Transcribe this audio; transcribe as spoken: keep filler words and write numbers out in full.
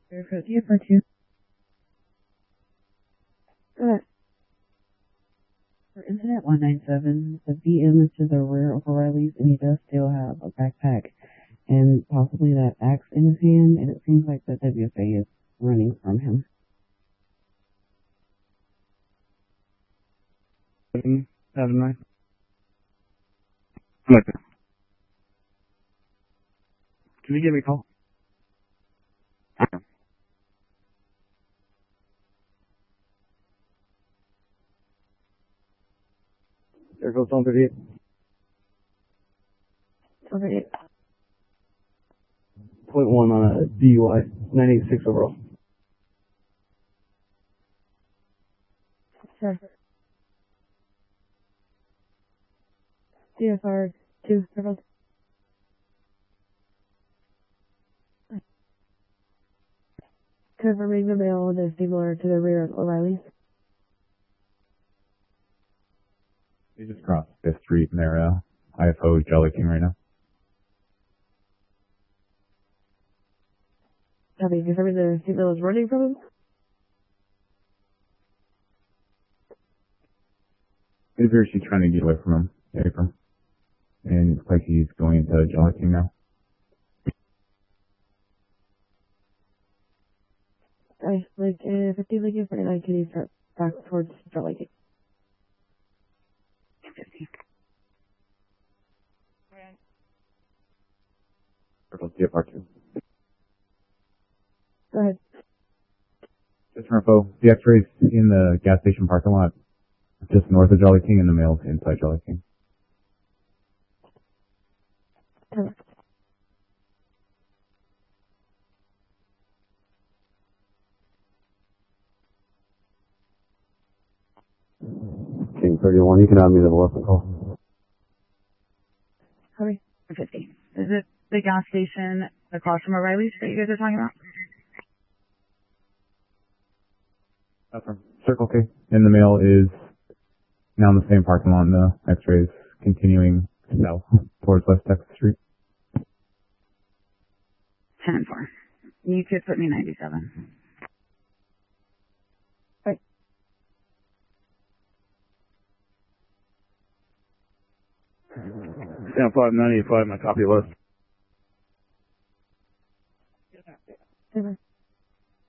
Barefoot, do you have part two? Go ahead. For incident one ninety-seven, the V M is to the rear of O'Reilly's, and he does still have a backpack and possibly that axe in his hand, and it seems like the W F A is running from him. Seven, seven, nine. Okay. Can you give me a call? Okay. There goes one thirty-eight. one thirty-eight. Point one on a D U I, nine eighty-six overall. Sure. D F R two, circled. Confirming the male is similar to the rear of O'Reilly's. You just crossed Fifth Street near uh, I F O Jolly King right now. Copy. Confirming the female is running from him. It appears she's trying to get away from him, away from him. And it looks like he's going into Jolly King now. Okay, like, uh, fifteen Lincoln forty-nine, can you start back towards Jolly King? fifteen. Circle D F R two. Go ahead. Just for info, the X-ray's in the gas station parking lot, just north of Jolly King, and the male's inside Jolly King. Correct. King thirty-one, you can have me the eleven call. Hurry. fifty. Is it the gas station across from O'Reilly's that you guys are talking about? That's from Circle K. And the male is now in the same parking lot, and the X-ray's continuing south towards West Texas Street. ten and four. You could put me ninety-seven. Right. Stand five ninety-five, my copy list. Over.